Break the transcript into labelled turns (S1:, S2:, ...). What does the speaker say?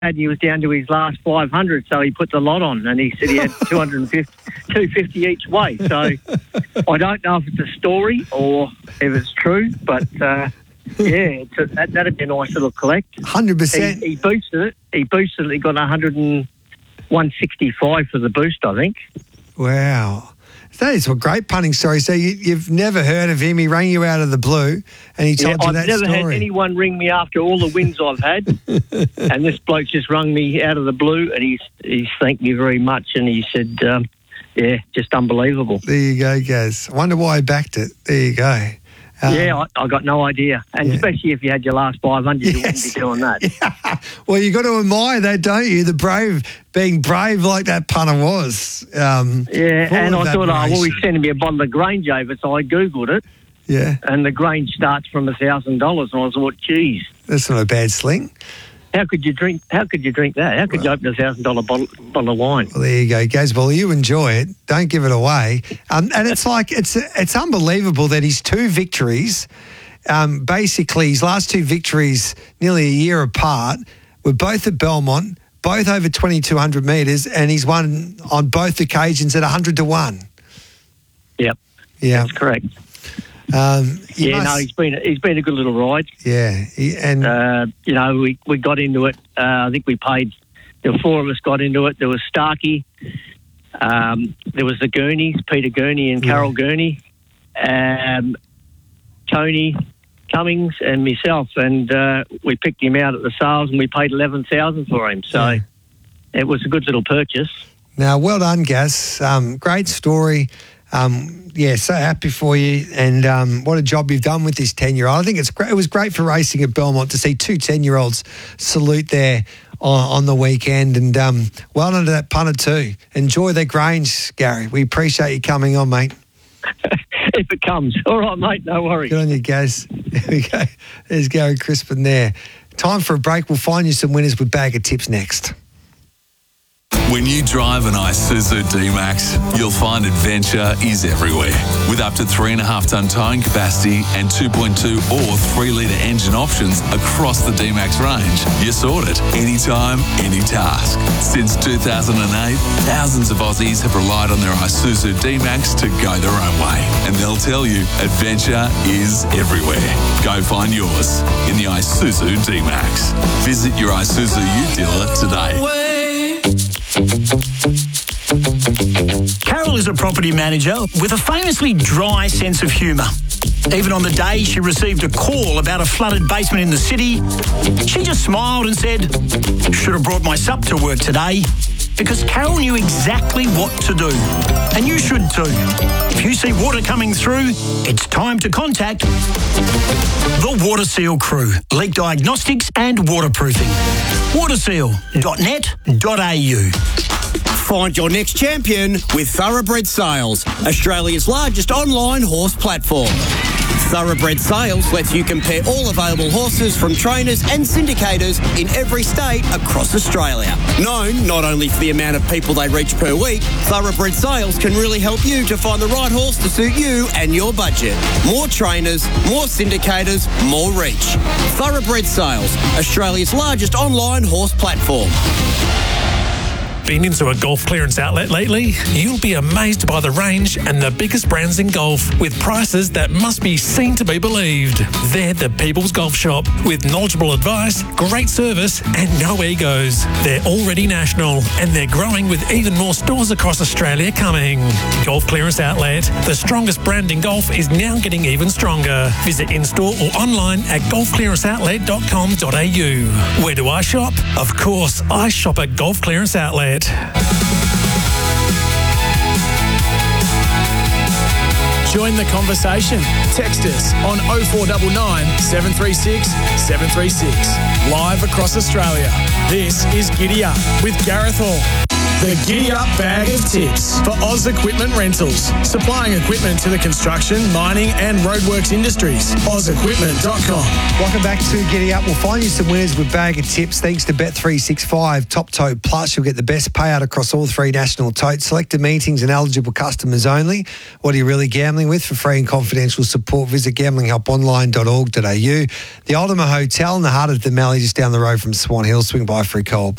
S1: he was down to his last 500, so he put the lot on, and he said he had 250 each way. So I don't know if it's a story or if it's true, but that'd be a nice little collect.
S2: 100%.
S1: He boosted it. He got 165 for the boost, I think.
S2: Wow. That is a great punting story. So you've never heard of him. He rang you out of the blue and he told you that story.
S1: I've never had anyone ring me after all the wins I've had. And this bloke just rung me out of the blue and he's thanked me very much and he said, just unbelievable.
S2: There you go, Gaz. I wonder why I backed it. There you go.
S1: I got no idea. And especially if you had your last 500, you wouldn't be doing that.
S2: Yeah. Well, you got to admire that, don't you? Being brave like that punter was.
S1: And I thought, he's sending me a bottle of Grange over, so I Googled it.
S2: Yeah.
S1: And the Grange starts from $1,000, and I thought, geez.
S2: That's not a bad sling.
S1: How could you drink that? How could you open a $1,000 bottle of wine?
S2: Well, there you go, Gaz. Well, you enjoy it. Don't give it away. And it's like it's unbelievable that his two victories, basically his last two victories, nearly a year apart, were both at Belmont, both over 2,200 metres, and he's won on both occasions at 100-1.
S1: Yep.
S2: Yeah,
S1: that's correct. He's been a good little ride.
S2: Yeah,
S1: we got into it. I think there were four of us got into it. There was Starkey, there was the Gurneys, Peter Gurney and Carol Gurney, Tony Cummings and myself, and we picked him out at the sales and we paid $11,000 for him. So it was a good little purchase.
S2: Now, well done, Gaz. Great story. So happy for you, and what a job you've done with this 10-year-old. I think it's great. It was great for racing at Belmont to see two 10-year-olds salute there on the weekend, and well done to that punter too. Enjoy the Grange, Gary. We appreciate you coming on, mate.
S1: If it comes. All right, mate, no worries.
S2: Good on you, Gaz. There we go. There's Gary Crispin there. Time for a break. We'll find you some winners with Bag of Tips next.
S3: When you drive an Isuzu D-Max, you'll find adventure is everywhere. With up to 3.5-ton towing capacity and 2.2 or 3-litre engine options across the D-Max range, you're sorted anytime, any task. Since 2008, thousands of Aussies have relied on their Isuzu D-Max to go their own way. And they'll tell you adventure is everywhere. Go find yours in the Isuzu D-Max. Visit your Isuzu U dealer today.
S4: Carol is a property manager with a famously dry sense of humour. Even on the day she received a call about a flooded basement in the city, she just smiled and said, "Should have brought my sup to work today," because Carol knew exactly what to do. And you should too. If you see water coming through, it's time to contact the Water Seal crew. Leak diagnostics and waterproofing. waterseal.net.au.
S5: Find your next champion with Thoroughbred Sales, Australia's largest online horse platform. Thoroughbred Sales lets you compare all available horses from trainers and syndicators in every state across Australia. Known not only for the amount of people they reach per week, Thoroughbred Sales can really help you to find the right horse to suit you and your budget. More trainers, more syndicators, more reach. Thoroughbred Sales, Australia's largest online horse platform.
S6: Been into a golf clearance outlet lately? You'll be amazed by the range and the biggest brands in golf with prices that must be seen to be believed. They're the People's Golf Shop with knowledgeable advice, great service and no egos. They're already national and they're growing with even more stores across Australia coming. Golf Clearance Outlet, the strongest brand in golf, is now getting even stronger. Visit in-store or online at golfclearanceoutlet.com.au. Where do I shop? Of course, I shop at Golf Clearance Outlet.
S7: Join the conversation. Text us on 0499 736 736. Live across Australia. This is Giddy Up with Gareth Hall. The Giddy Up Bag of Tips for Oz Equipment Rentals. Supplying equipment to the construction, mining and roadworks industries. OzEquipment.com.
S2: Welcome back to Giddy Up. We'll find you some winners with Bag of Tips. Thanks to Bet365 Top Tote Plus. You'll get the best payout across all three national totes. Selected meetings and eligible customers only. What are you really gambling with? For free and confidential support, visit gamblinghelponline.org.au. The Ultima Hotel in the heart of the Mallee, just down the road from Swan Hill. Swing by for a co-op.